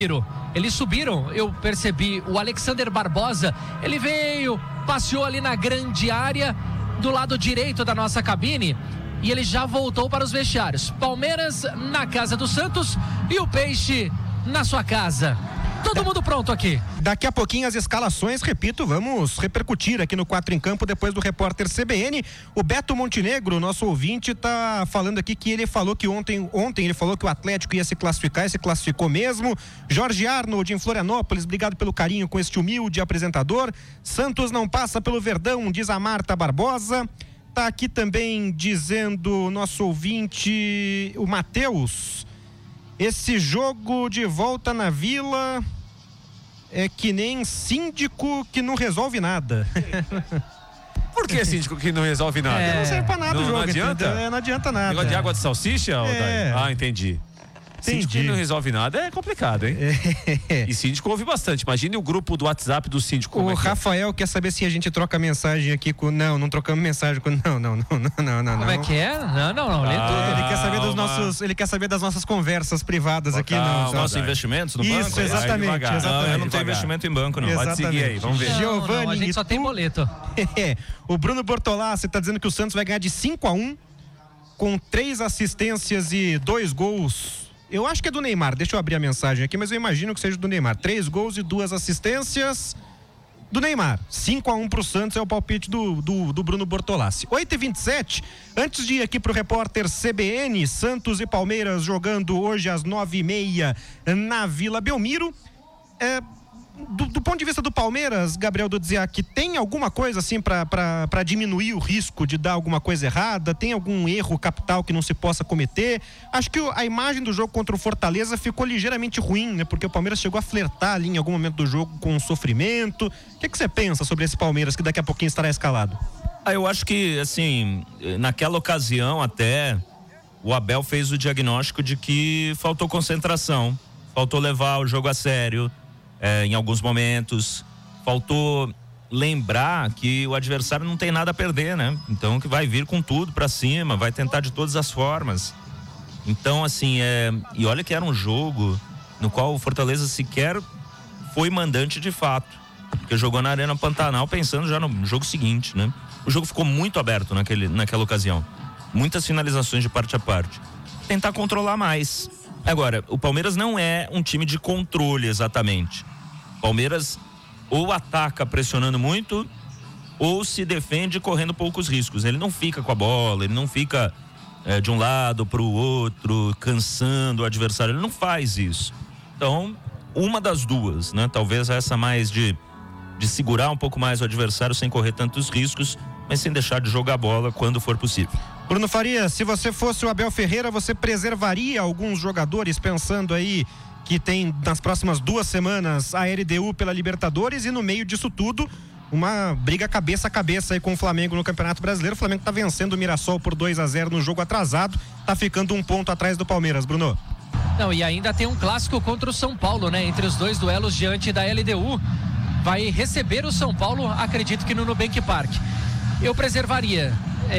Eles subiram, eu percebi, o Alexander Barbosa, ele veio, passeou ali na grande área, do lado direito da nossa cabine, e ele já voltou para os vestiários. Palmeiras na casa do Santos e o Peixe na sua casa. Todo mundo pronto aqui. Daqui a pouquinho as escalações, repito, vamos repercutir aqui no 4 em Campo depois do repórter CBN. O Beto Montenegro, nosso ouvinte, tá falando aqui que ele falou que ontem ele falou que o Atlético ia se classificar e se classificou mesmo. Jorge Arnold em Florianópolis, obrigado pelo carinho com este humilde apresentador. Santos não passa pelo Verdão, diz a Marta Barbosa. Tá aqui também dizendo nosso ouvinte, o Matheus. Esse jogo de volta na Vila é que nem síndico que não resolve nada. Por que síndico que não resolve nada? Não serve pra nada o jogo. Não adianta? Não adianta nada. Negócio de água de salsicha? Entendi. Síndico que não resolve nada é complicado, hein? E síndico ouve bastante. Imagine o grupo do WhatsApp do síndico. O Rafael quer saber se a gente troca mensagem aqui com... Não trocamos mensagem com... Não. Como é que é? Não, lê tudo. Ele quer saber dos nossos... Ele quer saber das nossas conversas privadas aqui. Os nossos investimentos no banco? Isso, exatamente. Eu não tenho investimento em banco, não. Exatamente. Pode seguir aí, vamos ver. Não, a gente só tem boleto. O Bruno Bortolassi tá dizendo que o Santos vai ganhar de 5-1 com 3 assistências e 2 gols. Eu acho que é do Neymar, deixa eu abrir a mensagem aqui, mas eu imagino que seja do Neymar. 3 gols e 2 assistências do Neymar. 5-1 pro Santos é o palpite do Bruno Bortolassi. 8h27, antes de ir aqui pro repórter CBN, Santos e Palmeiras jogando hoje às 9h30 na Vila Belmiro. Do ponto de vista do Palmeiras, Gabriel Dudziak, tem alguma coisa assim para diminuir o risco de dar alguma coisa errada? Tem algum erro capital que não se possa cometer? Acho que a imagem do jogo contra o Fortaleza ficou ligeiramente ruim, né? Porque o Palmeiras chegou a flertar ali em algum momento do jogo com sofrimento. O que você pensa sobre esse Palmeiras que daqui a pouquinho estará escalado? Eu acho que, assim, naquela ocasião até o Abel fez o diagnóstico de que faltou concentração, faltou levar o jogo a sério. Em alguns momentos, faltou lembrar que o adversário não tem nada a perder, né? Então que vai vir com tudo pra cima, vai tentar de todas as formas. Então, assim, e olha que era um jogo no qual o Fortaleza sequer foi mandante de fato, porque jogou na Arena Pantanal pensando já no jogo seguinte, né? O jogo ficou muito aberto naquela ocasião, muitas finalizações de parte a parte. Tentar controlar mais. Agora, o Palmeiras não é um time de controle exatamente. O Palmeiras ou ataca pressionando muito ou se defende correndo poucos riscos. Ele não fica com a bola, ele não fica de um lado para o outro, cansando o adversário. Ele não faz isso. Então, uma das duas, né? Talvez essa mais de segurar um pouco mais o adversário sem correr tantos riscos, mas sem deixar de jogar bola quando for possível. Bruno Faria, se você fosse o Abel Ferreira, você preservaria alguns jogadores pensando aí que tem nas próximas 2 semanas a LDU pela Libertadores e no meio disso tudo uma briga cabeça a cabeça aí com o Flamengo no Campeonato Brasileiro. O Flamengo tá vencendo o Mirassol por 2-0 no jogo atrasado, tá ficando 1 ponto atrás do Palmeiras, Bruno. Não, e ainda tem um clássico contra o São Paulo, né? Entre os 2 duelos diante da LDU. Vai receber o São Paulo, acredito que no Nubank Park. Eu preservaria.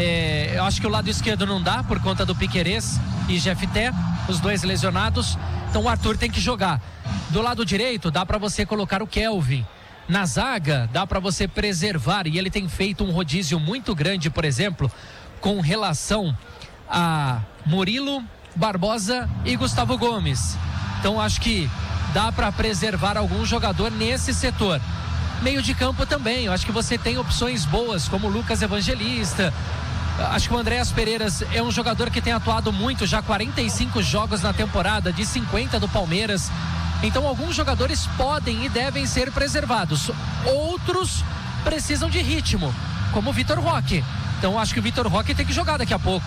Eu acho que o lado esquerdo não dá por conta do Piquerez e Jefté, os 2 lesionados. Então o Arthur tem que jogar. Do lado direito dá para você colocar o Kelvin. Na zaga dá para você preservar, e ele tem feito um rodízio muito grande, por exemplo, com relação a Murilo, Barbosa e Gustavo Gomes. Então acho que dá para preservar algum jogador nesse setor. Meio de campo também, eu acho que você tem opções boas, como o Lucas Evangelista. Acho que o Andréas Pereiras é um jogador que tem atuado muito, já 45 jogos na temporada, de 50 do Palmeiras. Então alguns jogadores podem e devem ser preservados. Outros precisam de ritmo, como o Vitor Roque. Então acho que o Vitor Roque tem que jogar daqui a pouco.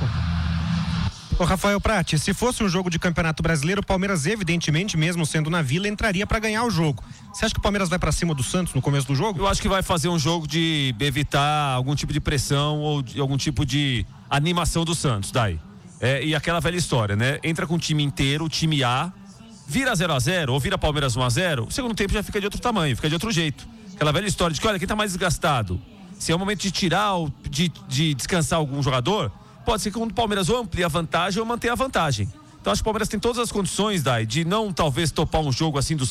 Ô Rafael Prati, se fosse um jogo de Campeonato Brasileiro, o Palmeiras evidentemente, mesmo sendo na Vila, entraria para ganhar o jogo. Você acha que o Palmeiras vai para cima do Santos no começo do jogo? Eu acho que vai fazer um jogo de evitar algum tipo de pressão ou de algum tipo de animação do Santos, daí. E aquela velha história, né? Entra com o time inteiro, o time A, vira 0-0 ou vira Palmeiras 1-0, o segundo tempo já fica de outro tamanho, fica de outro jeito. Aquela velha história de que, olha, quem tá mais desgastado? Se é o momento de tirar ou de descansar algum jogador, pode ser que o Palmeiras ou amplie a vantagem ou mantenha a vantagem. Então acho que o Palmeiras tem todas as condições, Dai, de não talvez topar um jogo assim do